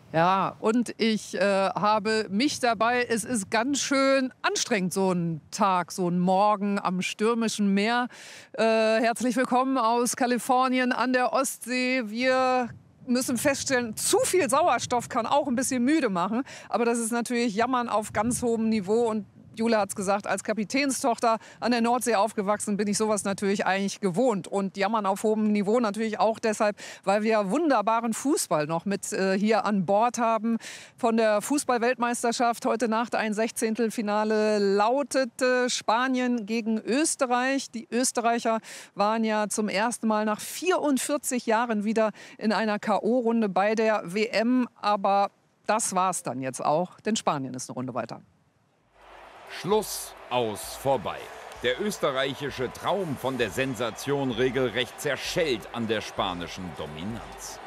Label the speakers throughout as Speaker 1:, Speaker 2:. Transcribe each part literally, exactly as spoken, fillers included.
Speaker 1: Ja, und ich äh, habe mich dabei. Es ist ganz schön anstrengend, so ein Tag, so ein Morgen am stürmischen Meer. Äh, herzlich willkommen aus Kalifornien an der Ostsee. Wir müssen feststellen, zu viel Sauerstoff kann auch ein bisschen müde machen. Aber das ist natürlich Jammern auf ganz hohem Niveau. Und Jule hat es gesagt, als Kapitänstochter an der Nordsee aufgewachsen, bin ich sowas natürlich eigentlich gewohnt. Und jammern auf hohem Niveau natürlich auch deshalb, weil wir wunderbaren Fußball noch mit äh, hier an Bord haben. Von der Fußball-Weltmeisterschaft heute Nacht ein Sechzehntelfinale lautete Spanien gegen Österreich. Die Österreicher waren ja zum ersten Mal nach vierundvierzig Jahren wieder in einer K O-Runde bei der W M. Aber das war's dann jetzt auch, denn Spanien ist eine Runde weiter.
Speaker 2: Schluss, aus, vorbei. Der österreichische Traum von der Sensation regelrecht zerschellt an der spanischen Dominanz.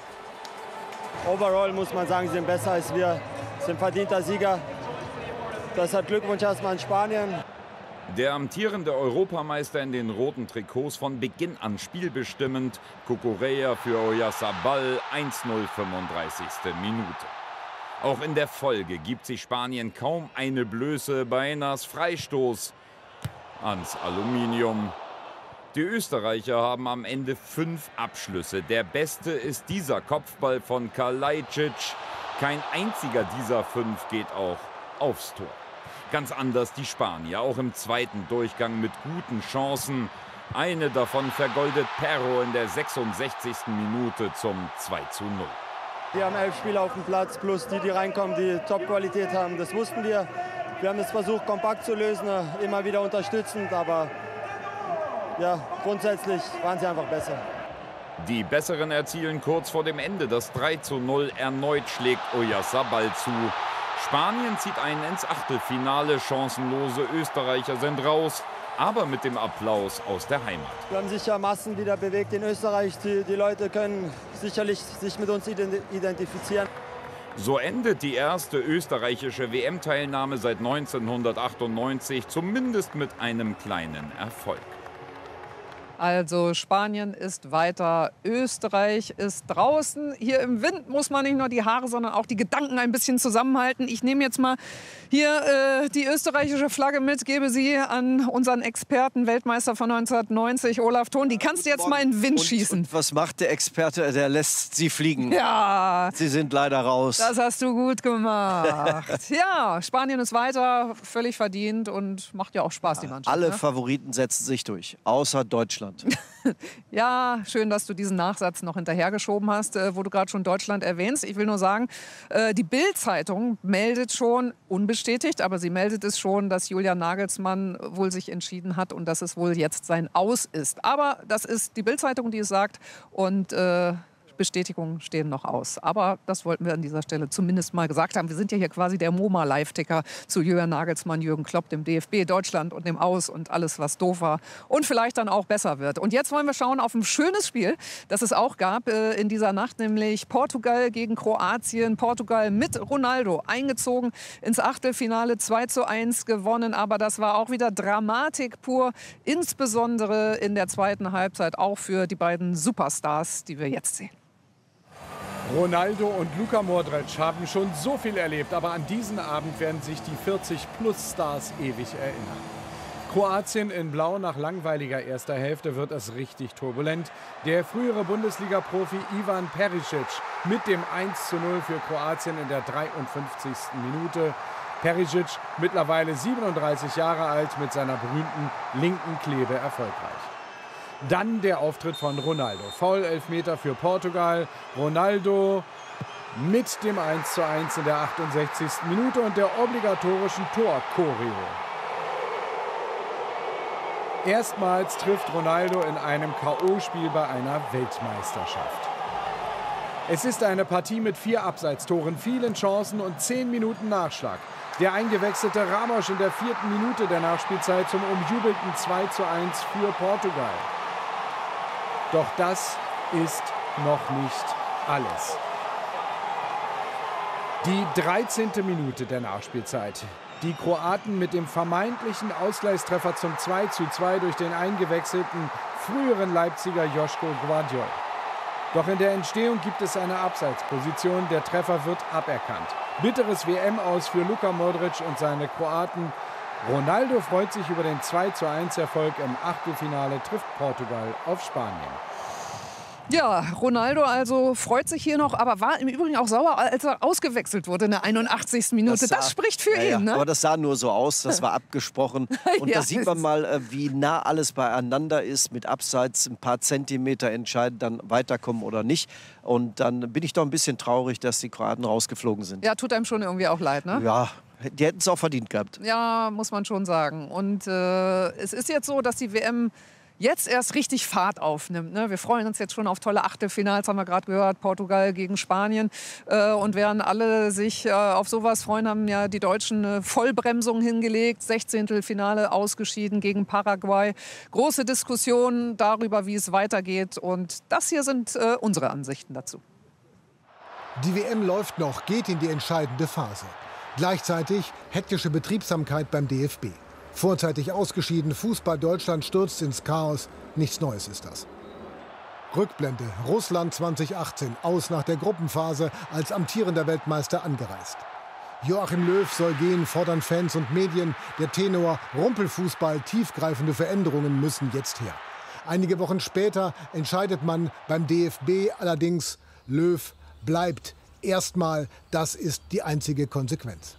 Speaker 3: Overall muss man sagen, sie sind besser als wir, sind verdienter Sieger. Deshalb Glückwunsch erstmal an Spanien.
Speaker 2: Der amtierende Europameister in den roten Trikots von Beginn an spielbestimmend. Cucurella für Oyarzabal, eins null, fünfunddreißigste Minute. Auch in der Folge gibt sich Spanien kaum eine Blöße bei Nas Freistoß ans Aluminium. Die Österreicher haben am Ende fünf Abschlüsse. Der beste ist dieser Kopfball von Kalajdzic. Kein einziger dieser fünf geht auch aufs Tor. Ganz anders die Spanier, auch im zweiten Durchgang mit guten Chancen. Eine davon vergoldet Perro in der sechsundsechzigsten Minute zum zwei zu null.
Speaker 3: Wir haben elf Spieler auf dem Platz, plus die, die reinkommen, die Top-Qualität haben. Das wussten wir. Wir haben es versucht, kompakt zu lösen, immer wieder unterstützend. Aber ja, grundsätzlich waren sie einfach besser.
Speaker 2: Die Besseren erzielen kurz vor dem Ende das drei zu null. Erneut schlägt Oyarzabal zu. Spanien zieht ein ins Achtelfinale. Chancenlose Österreicher sind raus. Aber mit dem Applaus aus der Heimat.
Speaker 3: Wir haben sicher Massen wieder bewegt in Österreich. Die, die Leute können sicherlich sich mit uns identifizieren.
Speaker 2: So endet die erste österreichische W M-Teilnahme seit neunzehnhundertachtundneunzig, zumindest mit einem kleinen Erfolg.
Speaker 1: Also Spanien ist weiter, Österreich ist draußen. Hier im Wind muss man nicht nur die Haare, sondern auch die Gedanken ein bisschen zusammenhalten. Ich nehme jetzt mal hier äh, die österreichische Flagge mit, gebe sie an unseren Experten, Weltmeister von neunzehnhundertneunzig, Olaf Thon. Die kannst du jetzt mal in den Wind
Speaker 4: und,
Speaker 1: schießen.
Speaker 4: Und was macht der Experte? Der lässt sie fliegen.
Speaker 1: Ja.
Speaker 4: Sie sind leider raus.
Speaker 1: Das hast du gut gemacht. Ja, Spanien ist weiter, völlig verdient und macht ja auch Spaß, die Mannschaft.
Speaker 4: Alle
Speaker 1: ne?
Speaker 4: Favoriten setzen sich durch, außer Deutschland.
Speaker 1: Ja, schön, dass du diesen Nachsatz noch hinterhergeschoben hast, äh, wo du gerade schon Deutschland erwähnst. Ich will nur sagen, äh, die Bild-Zeitung meldet schon, unbestätigt, aber sie meldet es schon, dass Julian Nagelsmann wohl sich entschieden hat und dass es wohl jetzt sein Aus ist. Aber das ist die Bild-Zeitung, die es sagt, und äh, Bestätigungen stehen noch aus. Aber das wollten wir an dieser Stelle zumindest mal gesagt haben. Wir sind ja hier quasi der MoMA-Live-Ticker zu Julian Nagelsmann, Jürgen Klopp, dem D F B, Deutschland und dem Aus und alles, was doof war und vielleicht dann auch besser wird. Und jetzt wollen wir schauen auf ein schönes Spiel, das es auch gab äh, in dieser Nacht, nämlich Portugal gegen Kroatien. Portugal mit Ronaldo eingezogen ins Achtelfinale, zwei zu eins gewonnen. Aber das war auch wieder Dramatik pur, insbesondere in der zweiten Halbzeit, auch für die beiden Superstars, die wir jetzt sehen.
Speaker 5: Ronaldo und Luka Modric haben schon so viel erlebt, aber an diesen Abend werden sich die vierzig-plus-Stars ewig erinnern. Kroatien in Blau nach langweiliger erster Hälfte wird es richtig turbulent. Der frühere Bundesliga-Profi Ivan Perisic mit dem eins zu null für Kroatien in der dreiundfünfzigsten Minute. Perisic, mittlerweile siebenunddreißig Jahre alt, mit seiner berühmten linken Klebe erfolgreich. Dann der Auftritt von Ronaldo. Foul-Elfmeter für Portugal. Ronaldo mit dem eins zu eins in der achtundsechzigsten Minute und der obligatorischen Tor-Choreo. Erstmals trifft Ronaldo in einem K O-Spiel bei einer Weltmeisterschaft. Es ist eine Partie mit vier Abseitstoren, vielen Chancen und zehn Minuten Nachschlag. Der eingewechselte Ramos in der vierten Minute der Nachspielzeit zum umjubelten zwei zu eins für Portugal. Doch das ist noch nicht alles. Die dreizehnte Minute der Nachspielzeit. Die Kroaten mit dem vermeintlichen Ausgleichstreffer zum zwei zu zwei durch den eingewechselten früheren Leipziger Joško Gvardiol. Doch in der Entstehung gibt es eine Abseitsposition. Der Treffer wird aberkannt. Bitteres W M-Aus für Luka Modric und seine Kroaten. Ronaldo freut sich über den zwei zu eins Erfolg im Achtelfinale, trifft Portugal auf Spanien.
Speaker 1: Ja, Ronaldo also freut sich hier noch, aber war im Übrigen auch sauer, als er ausgewechselt wurde in der einundachtzigsten Minute. Das, sah, das spricht für
Speaker 4: ja,
Speaker 1: ihn, ne?
Speaker 4: Aber das sah nur so aus, das war abgesprochen. Und ja, da sieht man mal, wie nah alles beieinander ist, mit Abseits ein paar Zentimeter entscheiden, dann weiterkommen oder nicht. Und dann bin ich doch ein bisschen traurig, dass die Kroaten rausgeflogen sind.
Speaker 1: Ja, tut einem schon irgendwie auch leid, ne?
Speaker 4: Ja. Die hätten es auch verdient gehabt.
Speaker 1: Ja, muss man schon sagen. Und äh, es ist jetzt so, dass die W M jetzt erst richtig Fahrt aufnimmt. Ne? Wir freuen uns jetzt schon auf tolle Achtelfinals, haben wir gerade gehört, Portugal gegen Spanien. Äh, und während alle sich äh, auf sowas freuen, haben ja die Deutschen eine Vollbremsung hingelegt. Sechzehntelfinale ausgeschieden gegen Paraguay. Große Diskussion darüber, wie es weitergeht. Und das hier sind äh, unsere Ansichten dazu.
Speaker 6: Die W M läuft noch, geht in die entscheidende Phase. Gleichzeitig hektische Betriebsamkeit beim D F B. Vorzeitig ausgeschieden, Fußball Deutschland stürzt ins Chaos. Nichts Neues ist das. Rückblende, Russland zweitausendachtzehn, aus nach der Gruppenphase als amtierender Weltmeister angereist. Joachim Löw soll gehen, fordern Fans und Medien. Der Tenor, Rumpelfußball, tiefgreifende Veränderungen müssen jetzt her. Einige Wochen später entscheidet man beim D F B allerdings, Löw bleibt. Erstmal, das ist die einzige Konsequenz.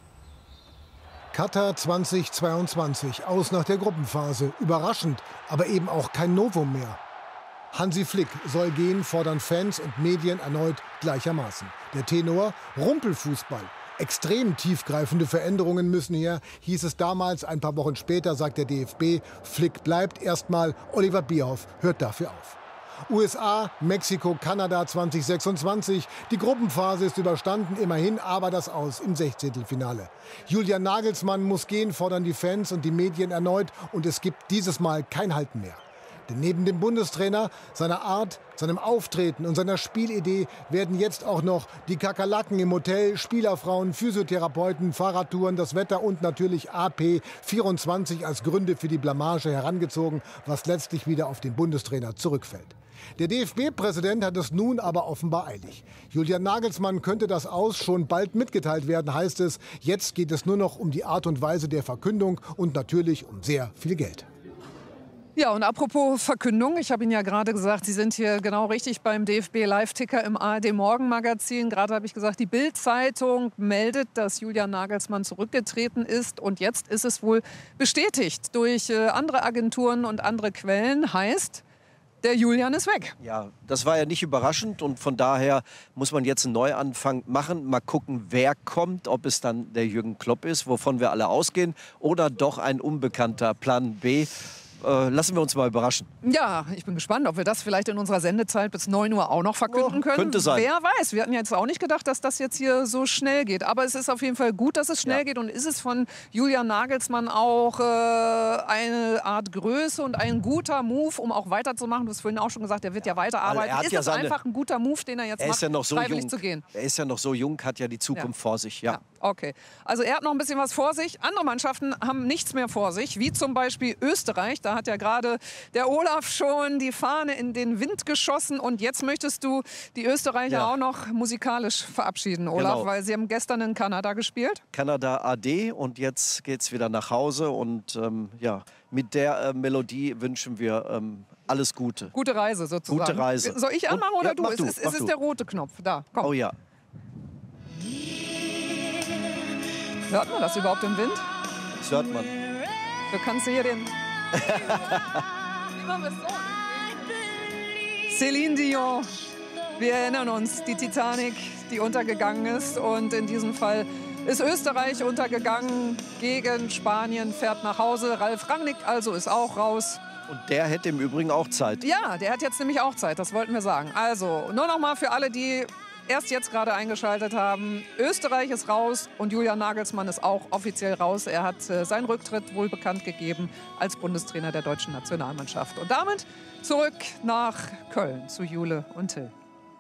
Speaker 6: Katar zweitausendzweiundzwanzig, aus nach der Gruppenphase. Überraschend, aber eben auch kein Novum mehr. Hansi Flick soll gehen, fordern Fans und Medien erneut gleichermaßen. Der Tenor, Rumpelfußball. Extrem tiefgreifende Veränderungen müssen her, hieß es damals. Ein paar Wochen später sagt der D F B, Flick bleibt erstmal. Oliver Bierhoff hört dafür auf. U S A, Mexiko, Kanada zweitausendsechsundzwanzig. Die Gruppenphase ist überstanden, immerhin, aber das Aus im Sechzehntelfinale. Julian Nagelsmann muss gehen, fordern die Fans und die Medien erneut. Und es gibt dieses Mal kein Halten mehr. Denn neben dem Bundestrainer, seiner Art, seinem Auftreten und seiner Spielidee werden jetzt auch noch die Kakerlaken im Hotel, Spielerfrauen, Physiotherapeuten, Fahrradtouren, das Wetter und natürlich A P vierundzwanzig als Gründe für die Blamage herangezogen, was letztlich wieder auf den Bundestrainer zurückfällt. Der D F B-Präsident hat es nun aber offenbar eilig. Julian Nagelsmann könnte das Aus schon bald mitgeteilt werden, heißt es. Jetzt geht es nur noch um die Art und Weise der Verkündung und natürlich um sehr viel Geld.
Speaker 1: Ja, und apropos Verkündung, ich habe Ihnen ja gerade gesagt, Sie sind hier genau richtig beim D F B-Live-Ticker im A R D-Morgenmagazin. Gerade habe ich gesagt, die Bild-Zeitung meldet, dass Julian Nagelsmann zurückgetreten ist. Und jetzt ist es wohl bestätigt durch äh, andere Agenturen und andere Quellen. Heißt, der Julian ist weg.
Speaker 4: Ja, das war ja nicht überraschend und von daher muss man jetzt einen Neuanfang machen. Mal gucken, wer kommt, ob es dann der Jürgen Klopp ist, wovon wir alle ausgehen, oder doch ein unbekannter Plan B. Äh, lassen wir uns mal überraschen.
Speaker 1: Ja, ich bin gespannt, ob wir das vielleicht in unserer Sendezeit bis neun Uhr auch noch verkünden können.
Speaker 4: Oh, könnte sein.
Speaker 1: Wer weiß, wir hatten jetzt auch nicht gedacht, dass das jetzt hier so schnell geht. Aber es ist auf jeden Fall gut, dass es schnell ja. geht. Und ist es von Julian Nagelsmann auch äh, eine Art Größe und ein guter Move, um auch weiterzumachen? Du hast vorhin auch schon gesagt, er wird ja, ja weiterarbeiten.
Speaker 4: Also
Speaker 1: ist
Speaker 4: ja
Speaker 1: es
Speaker 4: seine...
Speaker 1: einfach ein guter Move, den er jetzt
Speaker 4: er
Speaker 1: macht,
Speaker 4: ist ja noch so
Speaker 1: freiwillig
Speaker 4: jung.
Speaker 1: zu gehen?
Speaker 4: Er ist ja noch so jung, hat ja die Zukunft ja. vor sich. Ja.
Speaker 1: ja. Okay, also er hat noch ein bisschen was vor sich. Andere Mannschaften haben nichts mehr vor sich, wie zum Beispiel Österreich. Da hat ja gerade der Olaf schon die Fahne in den Wind geschossen. Und jetzt möchtest du die Österreicher ja. auch noch musikalisch verabschieden, Olaf, genau. weil sie haben gestern in Kanada gespielt.
Speaker 4: Kanada A D und jetzt geht es wieder nach Hause. Und ähm, ja, mit der äh, Melodie wünschen wir ähm, alles Gute.
Speaker 1: Gute Reise sozusagen.
Speaker 4: Gute Reise.
Speaker 1: Soll ich anmachen und, oder
Speaker 4: ja,
Speaker 1: du?
Speaker 4: Mach
Speaker 1: Es
Speaker 4: du,
Speaker 1: ist,
Speaker 4: mach
Speaker 1: es ist
Speaker 4: du.
Speaker 1: der rote Knopf. Da, komm.
Speaker 4: Oh ja.
Speaker 1: Hört man das überhaupt im Wind?
Speaker 4: Das hört man.
Speaker 1: Du kannst hier den... Céline Dion. Wir erinnern uns, die Titanic, die untergegangen ist. Und in diesem Fall ist Österreich untergegangen gegen Spanien, fährt nach Hause. Ralf Rangnick also ist auch raus.
Speaker 4: Und der hätte im Übrigen auch Zeit.
Speaker 1: Ja, der hat jetzt nämlich auch Zeit, das wollten wir sagen. Also, nur noch mal für alle, die erst jetzt gerade eingeschaltet haben. Österreich ist raus und Julian Nagelsmann ist auch offiziell raus. Er hat äh, seinen Rücktritt wohl bekannt gegeben als Bundestrainer der deutschen Nationalmannschaft. Und damit zurück nach Köln zu Jule und Till.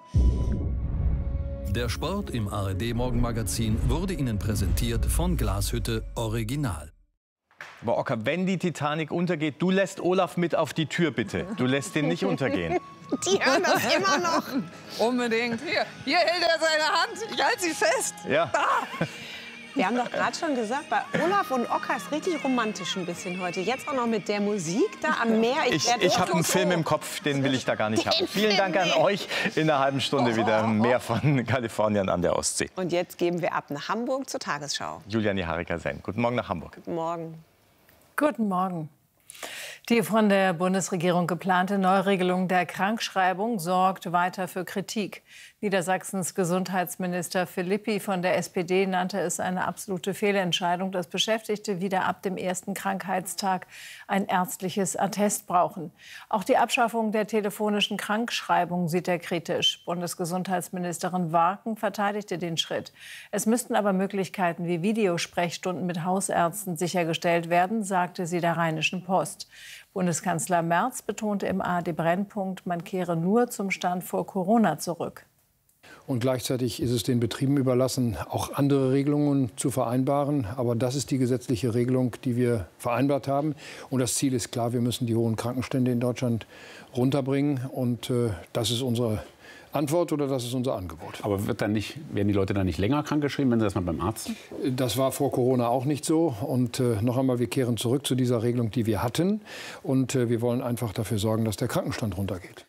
Speaker 7: Der Sport im A R D-Morgenmagazin wurde Ihnen präsentiert von Glashütte Original. Aber Ocker, wenn die Titanic untergeht, du lässt Olaf mit auf die Tür, bitte. Du lässt den nicht untergehen.
Speaker 8: Die hören das immer noch.
Speaker 1: Unbedingt. Hier, hier hält er seine Hand. Ich halte sie fest.
Speaker 7: Ja.
Speaker 1: Ah.
Speaker 8: Wir haben doch gerade schon gesagt, bei Olaf und Ocker ist richtig romantisch ein bisschen heute. Jetzt auch noch mit der Musik da am Meer.
Speaker 7: Ich, ich, ich habe einen Film im Kopf, den will ich da gar nicht den haben. Vielen Dank an euch. In einer halben Stunde wieder mehr von Kalifornien an der Ostsee.
Speaker 8: Und jetzt geben wir ab nach Hamburg zur Tagesschau.
Speaker 7: Julia Niharika-Senn. Guten Morgen nach Hamburg.
Speaker 8: Guten Morgen.
Speaker 9: Guten Morgen. Die von der Bundesregierung geplante Neuregelung der Krankschreibung sorgt weiter für Kritik. Niedersachsens Gesundheitsminister Philippi von der S P D nannte es eine absolute Fehlentscheidung, dass Beschäftigte wieder ab dem ersten Krankheitstag ein ärztliches Attest brauchen. Auch die Abschaffung der telefonischen Krankschreibung sieht er kritisch. Bundesgesundheitsministerin Warken verteidigte den Schritt. Es müssten aber Möglichkeiten wie Videosprechstunden mit Hausärzten sichergestellt werden, sagte sie der Rheinischen Post. Bundeskanzler Merz betonte im A R D-Brennpunkt, man kehre nur zum Stand vor Corona zurück.
Speaker 10: Und gleichzeitig ist es den Betrieben überlassen, auch andere Regelungen zu vereinbaren. Aber das ist die gesetzliche Regelung, die wir vereinbart haben. Und das Ziel ist klar, wir müssen die hohen Krankenstände in Deutschland runterbringen. Und äh, das ist unsere Antwort oder das ist unser Angebot.
Speaker 11: Aber wird dann nicht, werden die Leute dann nicht länger krankgeschrieben, wenn sie das mal beim Arzt?
Speaker 10: Das war vor Corona auch nicht so. Und äh, noch einmal, wir kehren zurück zu dieser Regelung, die wir hatten. Und äh, wir wollen einfach dafür sorgen, dass der Krankenstand runtergeht.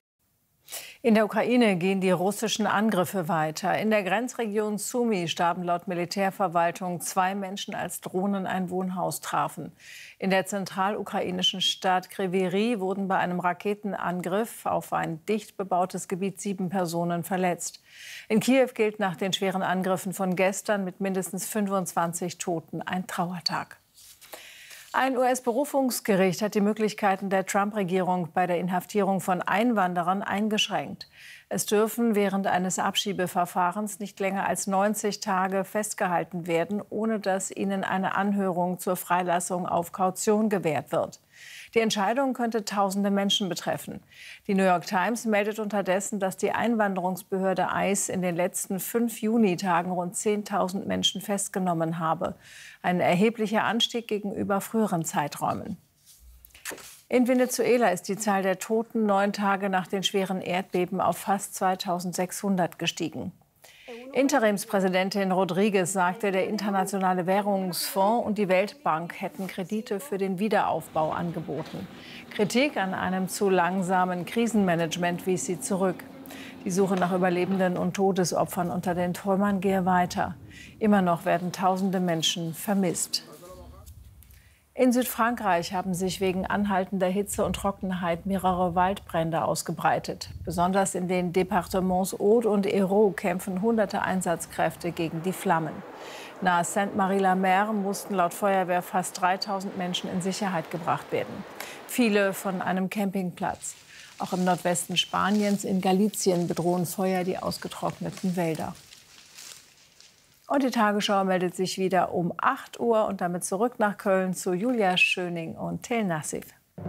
Speaker 9: In der Ukraine gehen die russischen Angriffe weiter. In der Grenzregion Sumy starben laut Militärverwaltung zwei Menschen, als Drohnen ein Wohnhaus trafen. In der zentralukrainischen Stadt Kryvyi wurden bei einem Raketenangriff auf ein dicht bebautes Gebiet sieben Personen verletzt. In Kiew gilt nach den schweren Angriffen von gestern mit mindestens fünfundzwanzig Toten ein Trauertag. Ein U S-Berufungsgericht hat die Möglichkeiten der Trump-Regierung bei der Inhaftierung von Einwanderern eingeschränkt. Es dürfen während eines Abschiebeverfahrens nicht länger als neunzig Tage festgehalten werden, ohne dass ihnen eine Anhörung zur Freilassung auf Kaution gewährt wird. Die Entscheidung könnte tausende Menschen betreffen. Die New York Times meldet unterdessen, dass die Einwanderungsbehörde I C E in den letzten fünf Junitagen rund zehntausend Menschen festgenommen habe. Ein erheblicher Anstieg gegenüber früheren Zeiträumen. In Venezuela ist die Zahl der Toten neun Tage nach den schweren Erdbeben auf fast zweitausendsechshundert gestiegen. Interimspräsidentin Rodriguez sagte, der Internationale Währungsfonds und die Weltbank hätten Kredite für den Wiederaufbau angeboten. Kritik an einem zu langsamen Krisenmanagement wies sie zurück. Die Suche nach Überlebenden und Todesopfern unter den Trümmern gehe weiter. Immer noch werden tausende Menschen vermisst. In Südfrankreich haben sich wegen anhaltender Hitze und Trockenheit mehrere Waldbrände ausgebreitet. Besonders in den Departements Aude und Hérault kämpfen hunderte Einsatzkräfte gegen die Flammen. Nahe Sainte-Marie-la-Mer mussten laut Feuerwehr fast dreitausend Menschen in Sicherheit gebracht werden. Viele von einem Campingplatz. Auch im Nordwesten Spaniens, in Galicien, bedrohen Feuer die ausgetrockneten Wälder. Und die Tagesschau meldet sich wieder um acht Uhr und damit zurück nach Köln zu Julia Schöning und Tel Nassif.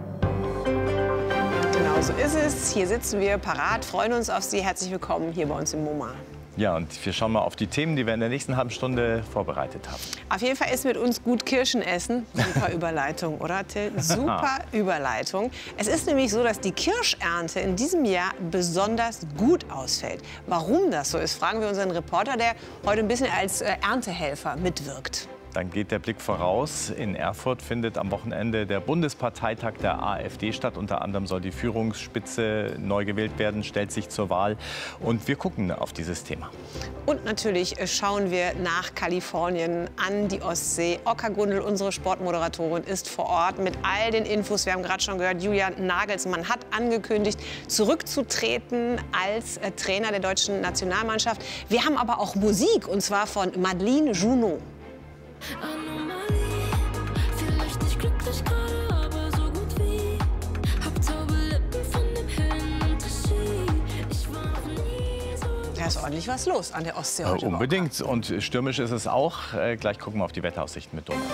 Speaker 8: Genau so ist es. Hier sitzen wir parat, freuen uns auf Sie. Herzlich willkommen hier bei uns im MoMA.
Speaker 7: Ja, und wir schauen mal auf die Themen, die wir in der nächsten halben Stunde vorbereitet haben.
Speaker 8: Auf jeden Fall ist mit uns gut Kirschen essen. Super Überleitung, oder Till? Super Überleitung. Es ist nämlich so, dass die Kirschernte in diesem Jahr besonders gut ausfällt. Warum das so ist, fragen wir unseren Reporter, der heute ein bisschen als Erntehelfer mitwirkt.
Speaker 7: Dann geht der Blick voraus. In Erfurt findet am Wochenende der Bundesparteitag der AfD statt. Unter anderem soll die Führungsspitze neu gewählt werden, stellt sich zur Wahl. Und wir gucken auf dieses Thema.
Speaker 8: Und natürlich schauen wir nach Kalifornien an die Ostsee. Oka Gundel, unsere Sportmoderatorin, ist vor Ort mit all den Infos. Wir haben gerade schon gehört, Julian Nagelsmann hat angekündigt, zurückzutreten als äh, Trainer der deutschen Nationalmannschaft. Wir haben aber auch Musik, und zwar von Madeleine Junot.
Speaker 12: Anomalie, vielleicht nicht glücklich gerade, aber so gut wie. Hab taube Lippen von dem hellen Unterschied. Ich war noch nie so.
Speaker 8: Da ist ordentlich was los an der Ostsee heute.
Speaker 7: Äh, unbedingt. Und stürmisch ist es auch. Äh, gleich gucken wir auf die Wetteraussichten mit Donald.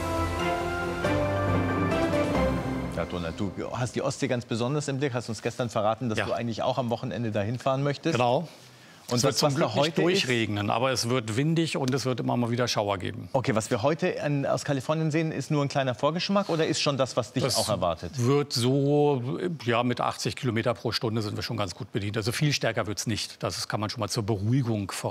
Speaker 7: Ja, Donald, du hast die Ostsee ganz besonders im Blick. Hast uns gestern verraten, dass
Speaker 13: ja.
Speaker 7: du eigentlich auch am Wochenende dahin fahren möchtest.
Speaker 13: Genau.
Speaker 7: Und
Speaker 11: es wird
Speaker 7: das,
Speaker 11: zum
Speaker 7: was
Speaker 11: Glück
Speaker 7: da
Speaker 11: nicht
Speaker 7: heute
Speaker 11: durchregnen, aber es wird windig und es wird immer mal wieder Schauer geben.
Speaker 7: Okay, was wir heute an, aus Kalifornien sehen, ist nur ein kleiner Vorgeschmack oder ist schon das, was dich
Speaker 11: Das
Speaker 7: auch erwartet?
Speaker 11: Wird so, ja, mit achtzig Kilometer pro Stunde sind wir schon ganz gut bedient. Also viel stärker wird es nicht. Das kann man schon mal zur Beruhigung voraus.